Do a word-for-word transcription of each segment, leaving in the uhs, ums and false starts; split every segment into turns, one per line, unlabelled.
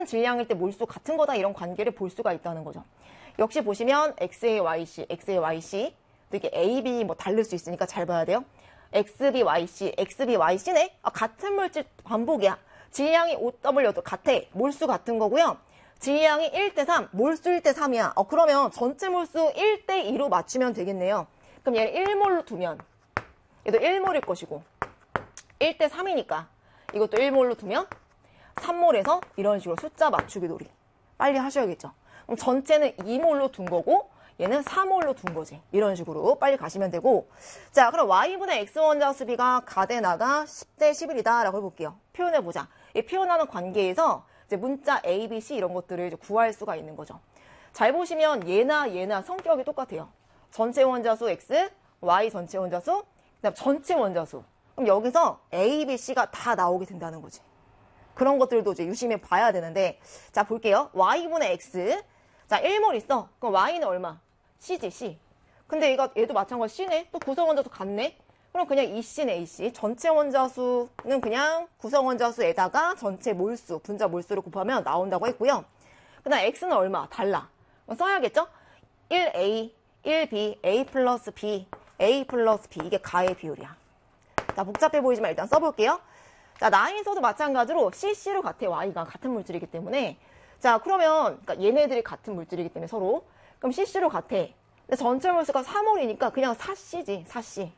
질량일 때 몰수 같은 거다 이런 관계를 볼 수가 있다는 거죠. 역시 보시면 엑스에이 와이씨, 엑스에이 와이씨 이게 에이, 비 뭐 다를 수 있으니까 잘 봐야 돼요. 엑스비 와이씨, 엑스비 와이씨네? 아, 같은 물질 반복이야. 질량이 오 더블유도 같아. 몰수 같은 거고요. 질량이 일 대 삼, 몰수 일 대 삼이야. 어, 그러면 전체 몰수 일 대 이로 맞추면 되겠네요. 그럼 얘를 일 몰로 두면 얘도 일 몰일 것이고 일 대 삼이니까 이것도 일 몰로 두면 삼 몰에서 이런 식으로 숫자 맞추기 놀이. 빨리 하셔야겠죠. 그럼 전체는 이 몰로 둔 거고 얘는 사 몰로 둔 거지. 이런 식으로 빨리 가시면 되고. 자, 그럼 y분의 x 원자수 b가 가대나가 십 대 십일이다 라고 해볼게요. 표현해보자. 이 표현하는 관계에서 이제 문자 A, B, C 이런 것들을 이제 구할 수가 있는 거죠. 잘 보시면 얘나 얘나 성격이 똑같아요. 전체 원자수 x, y 전체 원자수, 그다음 전체 원자수. 그럼 여기서 A, B, C가 다 나오게 된다는 거지. 그런 것들도 이제 유심히 봐야 되는데, 자, 볼게요. y분의 x. 자, 일 몰 있어. 그럼 y는 얼마? C지, C. 근데 얘가, 얘도 마찬가지 C네? 또 구성 원자수 같네? 그럼 그냥 이 씨네, 이 씨. 전체 원자수는 그냥 구성 원자수에다가 전체 몰수, 분자 몰수를 곱하면 나온다고 했고요. 그 다음 X는 얼마? 달라. 써야겠죠? 일 에이, 일 비, A 플러스 B, A 플러스 B. 이게 가의 비율이야. 자, 복잡해 보이지만 일단 써볼게요. 자, 나인서도 마찬가지로 씨, C로 같아. Y가 같은 물질이기 때문에. 자, 그러면 그러니까 얘네들이 같은 물질이기 때문에 서로. 그럼 씨, C로 같아. 근데 전체 몰수가 삼 몰이니까 그냥 사 씨지. 사 씨.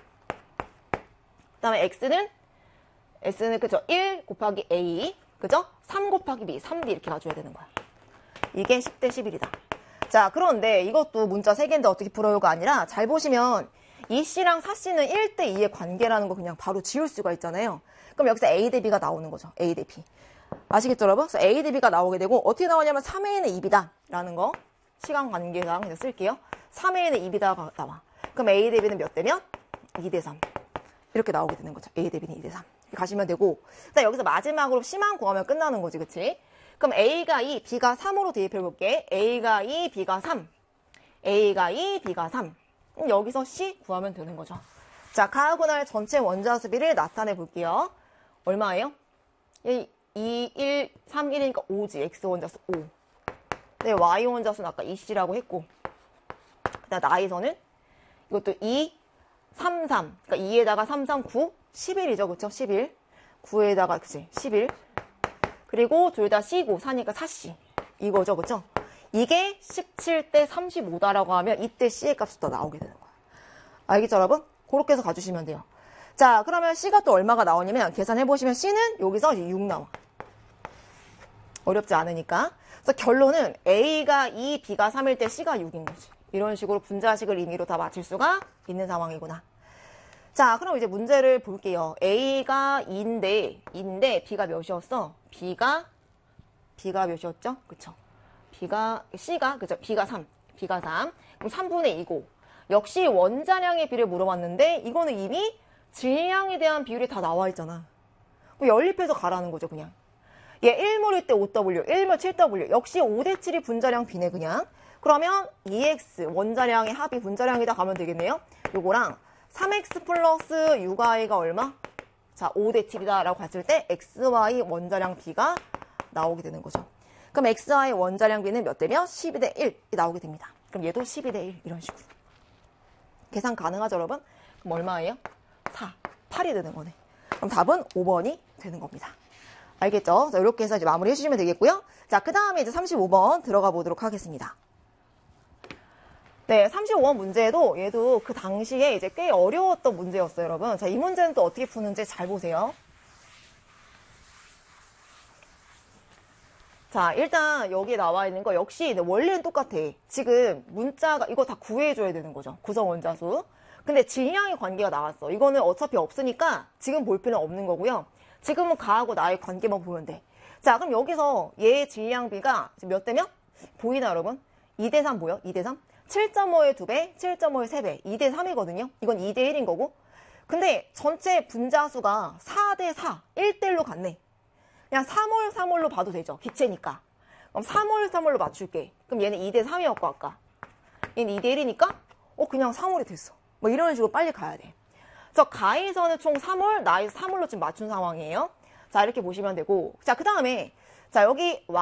그 다음에 X는 S는 그죠? 일 곱하기 A. 그죠? 삼 곱하기 B. 삼 비 이렇게 가줘야 되는 거야. 이게 십 대 십일이다. 자, 그런데 이것도 문자 세 개인데 어떻게 풀어요가 아니라 잘 보시면 이 씨랑 사 씨는 일 대 이의 관계라는 거 그냥 바로 지울 수가 있잖아요. 그럼 여기서 A 대 B가 나오는 거죠. A 대 B. 아시겠죠, 여러분? 그래서 A 대 B가 나오게 되고 어떻게 나오냐면 삼 에이는 이 비다 라는 거 시간 관계상 그냥 쓸게요. 삼 에이는 이 비다가 나와. 그럼 A 대 B는 몇 대면? 이 대 삼. 이렇게 나오게 되는 거죠. A 대 B는 이 대 삼. 가시면 되고. 자, 여기서 마지막으로 C만 구하면 끝나는 거지, 그치? 그럼 A가 이, B가 삼으로 대입해볼게. A가 이, B가 삼. A가 이, B가 삼. 그럼 여기서 C 구하면 되는 거죠. 자, 가하고날 전체 원자수비를 나타내 볼게요. 얼마예요? 이, 일, 삼, 일이니까 오지. X 원자수 오. 네, Y 원자수는 아까 이 씨라고 했고. 그 다음 나에서는 이것도 이, 삼, 삼. 그러니까 이에다가 삼, 삼, 구. 십일이죠. 그쵸? 십일. 구에다가, 그치? 십일. 그리고 둘 다 C고 사니까 사 씨. 이거죠. 그쵸? 이게 십칠 대 삼십오다라고 하면 이때 C의 값이 더 나오게 되는 거야. 알겠죠, 여러분? 그렇게 해서 가주시면 돼요. 자, 그러면 C가 또 얼마가 나오냐면 계산해보시면 C는 여기서 육 나와. 어렵지 않으니까. 그래서 결론은 A가 이, B가 삼일 때 C가 육인 거지. 이런 식으로 분자식을 임의로 다 맞출 수가 있는 상황이구나. 자, 그럼 이제 문제를 볼게요. A가 이인데, 이인데 B가 몇이었어? B가, B가 몇이었죠? 그쵸? B가, C가, 그죠? B가 삼. B가 삼. 그럼 삼분의 이고. 역시 원자량의 비를 물어봤는데, 이거는 이미 질량에 대한 비율이 다 나와 있잖아. 그럼 연립해서 가라는 거죠, 그냥. 얘 일 몰일 때 오 더블유, 일 몰 칠 더블유. 역시 오 대 칠이 분자량 B네, 그냥. 그러면 이 엑스, 원자량의 합이 분자량이다 가면 되겠네요. 요거랑 삼 엑스 플러스 육 와이가 얼마? 자, 오 대 칠이다 라고 갔을 때 엑스 와이 원자량 B가 나오게 되는 거죠. 그럼 엑스 와이 원자량 B는 몇 대면? 십이 대 일이 나오게 됩니다. 그럼 얘도 십이 대 일 이런 식으로. 계산 가능하죠, 여러분? 그럼 얼마예요? 사, 팔이 되는 거네. 그럼 답은 오 번이 되는 겁니다. 알겠죠? 자, 이렇게 해서 이제 마무리 해주시면 되겠고요. 자, 그 다음에 이제 삼십오 번 들어가 보도록 하겠습니다. 네, 삼십오 번 문제도 얘도 그 당시에 이제 꽤 어려웠던 문제였어요, 여러분. 자, 이 문제는 또 어떻게 푸는지 잘 보세요. 자, 일단 여기 나와 있는 거 역시 원리는 똑같아. 지금 문자가 이거 다 구해줘야 되는 거죠. 구성 원자수. 근데 질량의 관계가 나왔어. 이거는 어차피 없으니까 지금 볼 필요는 없는 거고요. 지금은 가하고 나의 관계만 보면 돼. 자, 그럼 여기서 얘의 질량비가 몇 대면? 보이나, 여러분? 이 대 삼 보여? 이 대 삼? 칠 점 오의 두 배, 칠 점 오의 세 배, 이 대 삼이거든요. 이건 이 대 일인 거고. 근데 전체 분자수가 사 대 사, 일 대 일로 갔네. 그냥 삼 몰, 삼 몰로 봐도 되죠. 기체니까. 그럼 삼 몰, 삼 몰로 맞출게. 그럼 얘는 이 대 삼이었고 아까. 얘는 이 대 일이니까 어 그냥 삼 몰이 됐어. 뭐 이런 식으로 빨리 가야 돼. 그래서 가에서는 총 삼 몰, 나에서 삼 몰로 지금 맞춘 상황이에요. 자, 이렇게 보시면 되고. 자, 그 다음에 자 여기